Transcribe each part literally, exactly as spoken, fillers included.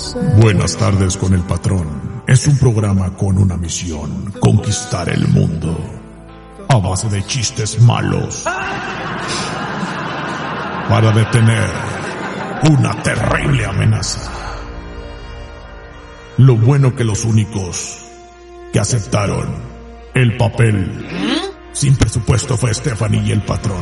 Buenas tardes con el patrón. Es un programa con una misión: conquistar el mundo a base de chistes malos para detener una terrible amenaza. Lo bueno que los únicos que aceptaron el papel sin presupuesto fue Stephanie y el patrón.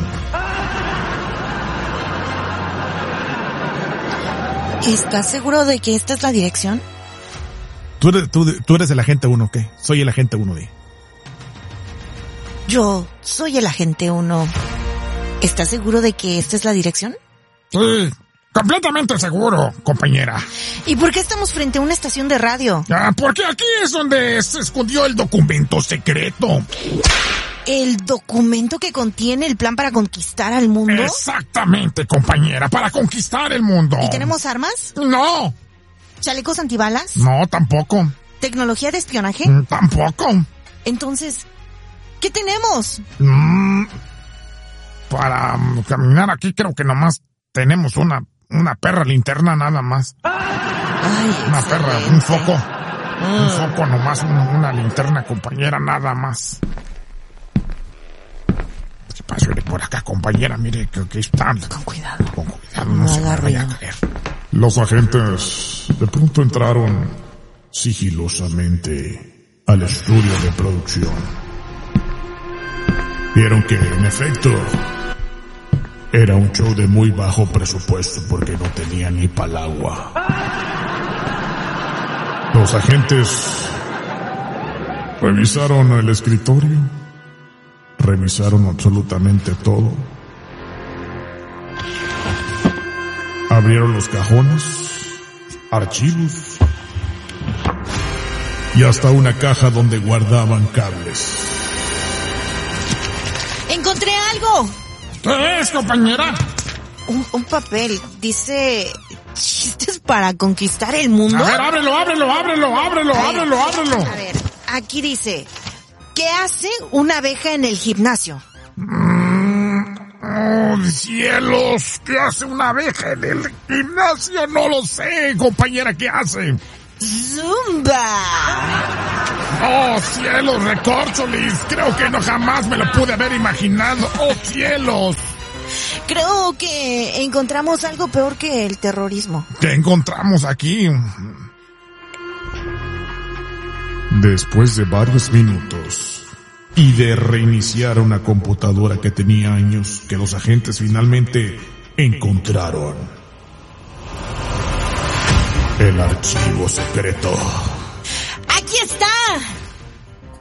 ¿Estás seguro de que esta es la dirección? ¿Tú eres, tú, tú eres el agente uno, ¿qué? Soy el agente uno de... Yo soy el agente uno. ¿Estás seguro de que esta es la dirección? Sí, completamente seguro, compañera. ¿Y por qué estamos frente a una estación de radio? Ah, porque aquí es donde se escondió el documento secreto. ¿El documento que contiene el plan para conquistar al mundo? Exactamente, compañera, para conquistar el mundo. ¿Y tenemos armas? No. ¿Chalecos antibalas? No, tampoco. ¿Tecnología de espionaje? Mm, tampoco. Entonces, ¿qué tenemos? Mm, para um, caminar aquí creo que nomás tenemos una, una perra linterna nada más. Ay, una excelente. perra, un foco. Mm. Un foco nomás, una, una linterna, compañera, nada más. Pásale por acá, compañera, mire que aquí están. Con cuidado. Con cuidado, no, No se haga vaya a ruido. caer. Los agentes de pronto entraron sigilosamente al estudio de producción. Vieron que, en efecto, era un show de muy bajo presupuesto porque no tenía ni pa'l agua. Los agentes revisaron el escritorio, revisaron absolutamente todo. Abrieron los cajones, archivos y hasta una caja donde guardaban cables. ¡Encontré algo! ¿Qué es, compañera? Un, un papel. Dice... ¿Chistes para conquistar el mundo? A ver, ábrelo, ábrelo, ábrelo, ábrelo, A ver, ábrelo, ábrelo. A ver, aquí dice... ¿Qué hace una abeja en el gimnasio? Mm, ¡oh, cielos! ¿Qué hace una abeja en el gimnasio? No lo sé, compañera, ¿qué hace? ¡Zumba! ¡Oh, cielos, recórcholis! Creo que no jamás me lo pude haber imaginado. ¡Oh, cielos! Creo que encontramos algo peor que el terrorismo. ¿Qué encontramos aquí? Después de varios minutos y de reiniciar una computadora que tenía años, que los agentes finalmente encontraron el archivo secreto. ¡Aquí está!